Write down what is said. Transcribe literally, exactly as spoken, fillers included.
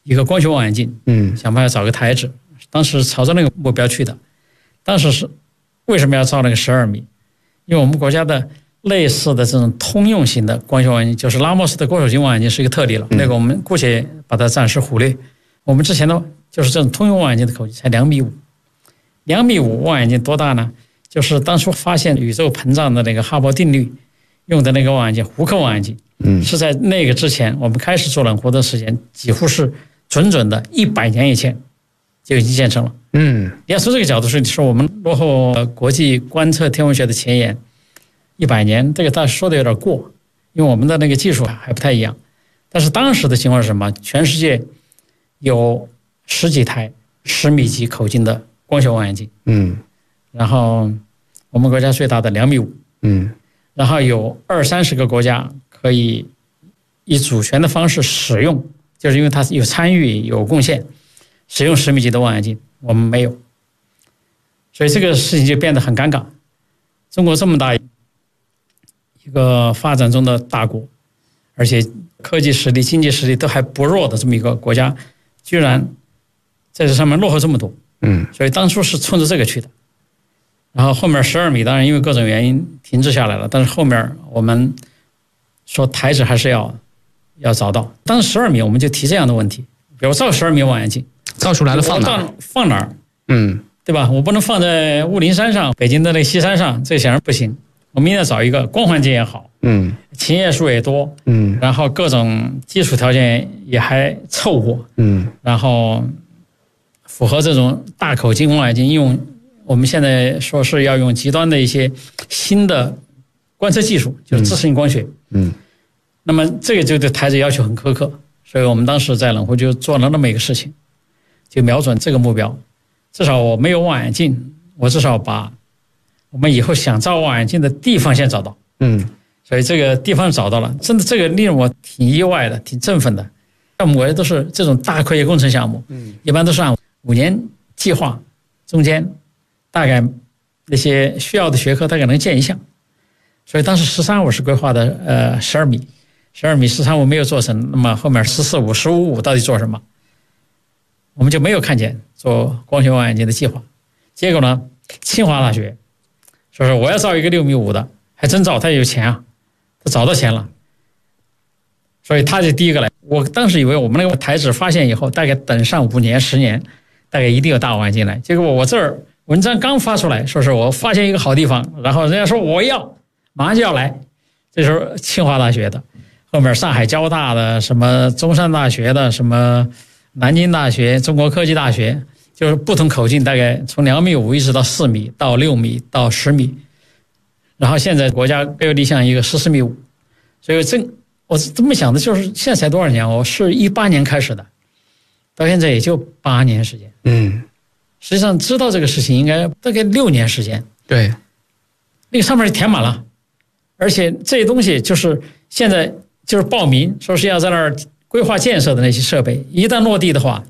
一个光学望远镜， 嗯， 想办法找个台址，当时朝着那个目标去的。当时是为什么要造那个十二米？因为我们国家的类似的这种通用型的光学望远镜，就是拉莫斯的郭守敬望远镜是一个特例了，嗯、那个我们姑且把它暂时忽略。我们之前的就是这种通用望远镜的口径才两米五，两米五望远镜多大呢？就是当初发现宇宙膨胀的那个哈勃定律用的那个望远镜，胡克望远镜，嗯，是在那个之前，我们开始做冷活的时间，几乎是准准的一百年以前就已经建成了。嗯，你要从这个角度说，说我们落后国际观测天文学的前沿一百年，这个他说的有点过，因为我们的那个技术还不太一样。但是当时的情况是什么？全世界有十几台十米级口径的光学望远镜，嗯，然后我们国家最大的两米五，嗯，然后有二三十个国家可以以主权的方式使用，就是因为它有参与有贡献，使用十米级的望远镜，我们没有，所以这个事情就变得很尴尬。中国这么大一个发展中的大国，而且科技实力、经济实力都还不弱的这么一个国家，居然在这上面落后这么多，嗯，所以当初是冲着这个去的。然后后面十二米当然因为各种原因停滞下来了，但是后面我们说台址还是要要找到。当时十二米我们就提这样的问题，比如造十二米望远镜， 造出来了放哪儿？ 放哪儿？ 嗯， 对吧？我不能放在雾灵山上，北京的那个西山上，这显然不行。我们应该找一个光环境也好，嗯，琴叶树也多，嗯，然后各种基础条件也还凑合，嗯，然后符合这种大口径望远镜应用。我们现在说是要用极端的一些新的观测技术，就是自适应光学，嗯，那么这个就对台子要求很苛刻，所以我们当时在冷湖就做了那么一个事情，就瞄准这个目标。至少我没有望远镜，我至少把我们以后想造望远镜的地方先找到，嗯，所以这个地方找到了，真的这个令我挺意外的，挺振奋的。项目都是这种大科学工程项目，嗯，一般都是按五年计划，中间大概那些需要的学科大概能建一项，所以当时十三五是规划的呃十二米，十二米十三五没有做成，那么后面十四五、十五五到底做什么？我们就没有看见做光学望远镜的计划。结果呢，清华大学说是我要造一个六米五的，还真造，他有钱啊，他找到钱了，所以他就第一个来。我当时以为我们那个台址发现以后，大概等上五年、十年，大概一定有大望远镜来。结果我这儿文章刚发出来，说是我发现一个好地方，然后人家说我要，马上就要来。这时候清华大学的，后面上海交大的，什么中山大学的，什么南京大学、中国科技大学，就是不同口径，大概从两米五一直到四米，到六米，到十米。然后现在国家给我立项一个十四米五，所以这我这么想的，就是现在才多少年？我是一八年开始的，到现在也就八年时间。嗯。实际上知道这个事情应该大概六年时间， 对， 那个上面填满了，而且这些东西就是现在就是报名说是要在那儿规划建设的那些设备，一旦落地的话，